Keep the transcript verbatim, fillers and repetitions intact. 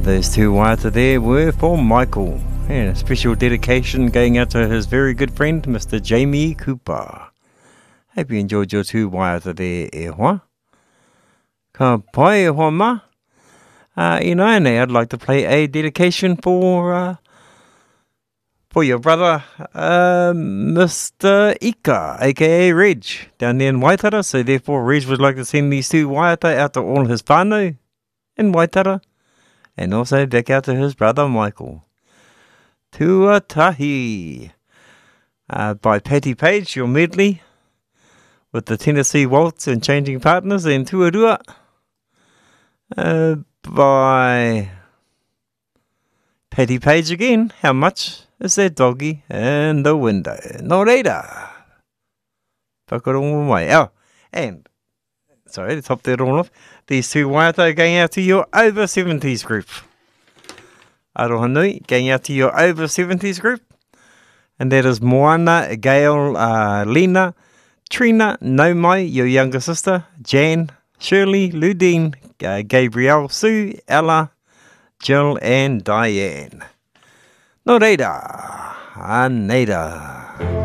Those two waiata there were for Michael, and a special dedication going out to his very good friend, Mister Jamie Cooper. Hope you enjoyed your two waiata there, e hoa. Ka pai e hoa ma. Uh, in Aine, I'd like to play a dedication for uh, for your brother, uh, Mister Ika, aka Reg, down there in Waitara. So therefore, Reg would like to send these two waiata out to all his whānau in Waitara, and also back out to his brother Michael. Tuatahi, uh, by Patty Page, your medley, with the Tennessee Waltz and Changing Partners, and Tuarua, uh, by Patty Page again. How much is that doggy in the window? No reira. Whakarongo mai. Oh, and, sorry, to top that all off, these two waiata are going out to your over seventies group. Aroha nui, going out to your over seventies group. And that is Moana, Gail, uh, Lena, Trina, Nomai, your younger sister, Jan, Shirley, Ludine, uh, Gabrielle, Sue, Ella, Jill, and Diane. No reira, aneira.